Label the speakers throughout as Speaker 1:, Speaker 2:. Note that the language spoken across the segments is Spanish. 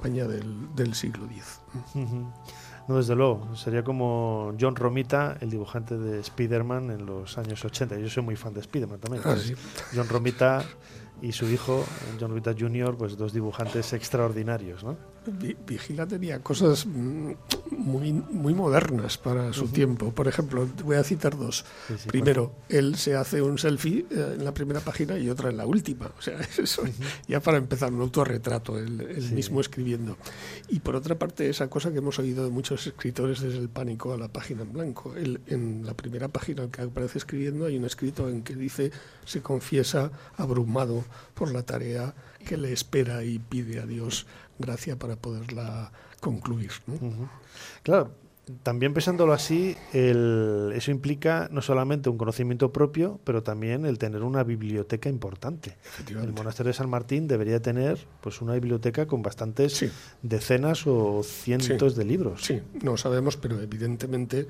Speaker 1: España del siglo X.
Speaker 2: No, desde luego, sería como John Romita, el dibujante de Spider-Man en los años 80. Yo soy muy fan de Spider-Man también.
Speaker 1: Sí.
Speaker 2: John Romita y su hijo, John Romita Jr., pues dos dibujantes extraordinarios, ¿no?
Speaker 1: Vigila tenía cosas muy, muy modernas para su tiempo. Por ejemplo, voy a citar dos.
Speaker 2: Sí,
Speaker 1: Primero, él se hace un selfie en la primera página y otra en la última. O sea, eso ya para empezar, un autorretrato, él mismo escribiendo. Y por otra parte, esa cosa que hemos oído de muchos escritores desde el pánico a la página en blanco. Él, en la primera página en que aparece escribiendo, hay un escrito en que dice, se confiesa abrumado por la tarea que le espera y pide a Dios gracia para poderla concluir, ¿no?
Speaker 2: Claro, también pensándolo así, eso implica no solamente un conocimiento propio, pero también el tener una biblioteca importante. El monasterio de San Martín debería tener pues una biblioteca con bastantes decenas o cientos de libros.
Speaker 1: Sí, no sabemos, pero evidentemente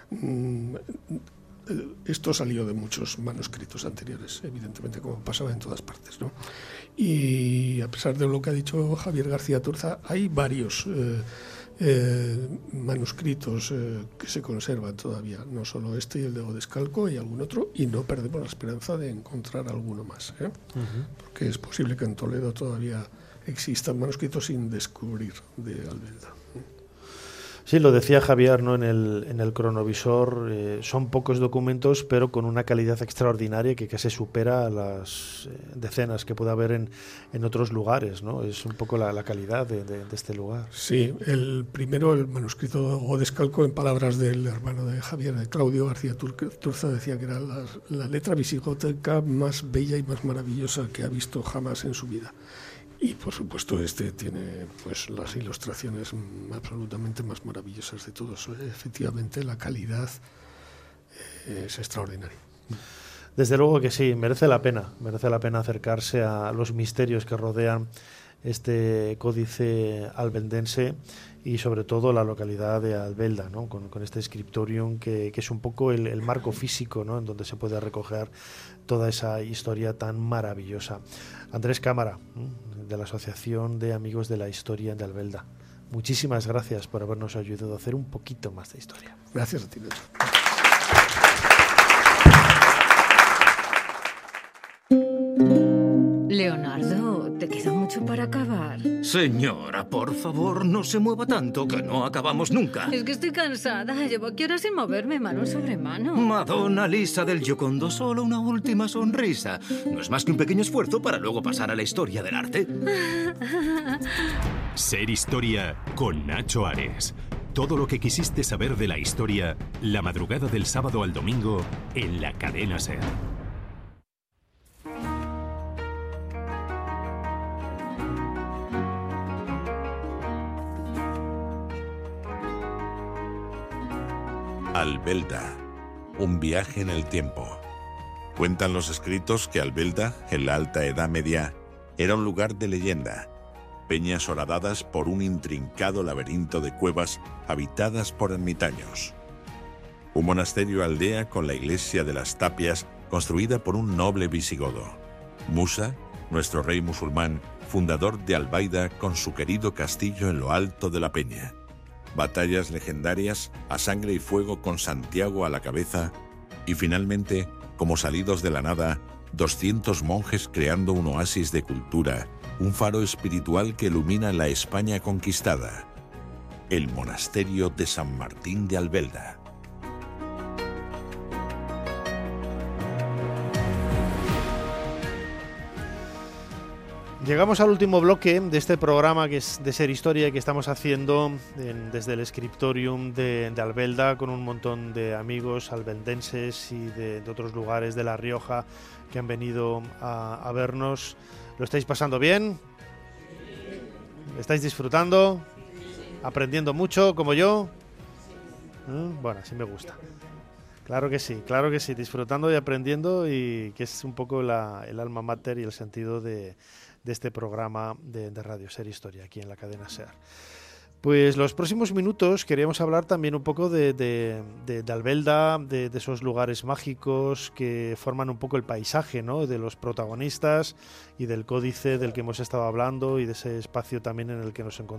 Speaker 1: esto salió de muchos manuscritos anteriores, evidentemente, como pasaba en todas partes, ¿no? Y a pesar de lo que ha dicho Javier García Turza, hay varios manuscritos que se conservan todavía, no solo este y el de Godescalco y algún otro, y no perdemos la esperanza de encontrar alguno más, porque es posible que en Toledo todavía existan manuscritos sin descubrir de Albelda.
Speaker 2: Sí, lo decía Javier, ¿no? En el cronovisor, son pocos documentos, pero con una calidad extraordinaria que casi supera a las decenas que puede haber en otros lugares, ¿no? Es un poco la calidad de este lugar.
Speaker 1: Sí, el manuscrito Godescalco, en palabras del hermano de Javier, de Claudio García Turza, decía que era la letra visigótica más bella y más maravillosa que ha visto jamás en su vida. Y por supuesto este tiene pues las ilustraciones absolutamente más maravillosas de todos. Efectivamente la calidad es extraordinaria.
Speaker 2: Desde luego que sí, merece la pena acercarse a los misterios que rodean este códice albeldense y sobre todo la localidad de Albelda, ¿no? Con este scriptorium que es un poco el marco físico, ¿no? En donde se puede recoger toda esa historia tan maravillosa. Andrés Cámara, de la Asociación de Amigos de la Historia de Albelda, muchísimas gracias por habernos ayudado a hacer un poquito más de historia.
Speaker 1: Gracias a ti, Nacho.
Speaker 3: Leonardo, ¿te queda mucho para acabar?
Speaker 4: Señora, por favor, no se mueva tanto, que no acabamos nunca.
Speaker 3: Es que estoy cansada. Llevo aquí horas sin moverme, mano sobre mano.
Speaker 4: Madonna Lisa del Giocondo, solo una última sonrisa. No es más que un pequeño esfuerzo para luego pasar a la historia del arte.
Speaker 5: Ser Historia con Nacho Ares. Todo lo que quisiste saber de la historia, la madrugada del sábado al domingo en la cadena SER.
Speaker 6: Albelda, un viaje en el tiempo. Cuentan los escritos que Albelda, en la Alta Edad Media, era un lugar de leyenda. Peñas horadadas por un intrincado laberinto de cuevas habitadas por ermitaños. Un monasterio aldea con la iglesia de las Tapias construida por un noble visigodo. Musa, nuestro rey musulmán, fundador de Albaida con su querido castillo en lo alto de la peña. Batallas legendarias a sangre y fuego con Santiago a la cabeza y finalmente, como salidos de la nada, 200 monjes creando un oasis de cultura, un faro espiritual que ilumina la España conquistada. El monasterio de San Martín de Albelda.
Speaker 2: Llegamos al último bloque de este programa que es de Ser Historia que estamos haciendo desde el Scriptorium de Albelda con un montón de amigos albeldenses y de otros lugares de La Rioja que han venido a vernos. ¿Lo estáis pasando bien? ¿Estáis disfrutando? ¿Aprendiendo mucho como yo? Bueno, así me gusta. Claro que sí, disfrutando y aprendiendo y que es un poco el alma mater y el sentido de este programa de Radio Ser Historia aquí en la cadena SER. Pues los próximos minutos queríamos hablar también un poco de Albelda, de esos lugares mágicos que forman un poco el paisaje, ¿no? De los protagonistas y del códice del que hemos estado hablando y de ese espacio también en el que nos encontramos